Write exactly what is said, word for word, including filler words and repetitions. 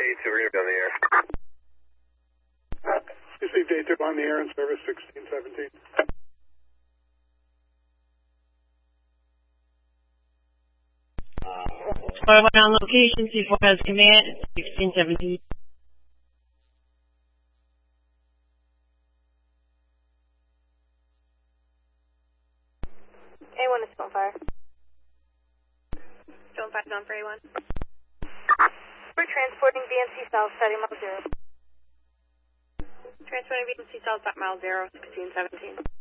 you two, we're going to be on the air. Received A two on the air in service sixteen seventeen. Squad one on location, C four has command, sixteen seventeen. A one is Stone Fire. Stone Fire on for A one. We're transporting B M C South, setting mile zero. Transporting B M C South, mile zero, sixteen seventeen.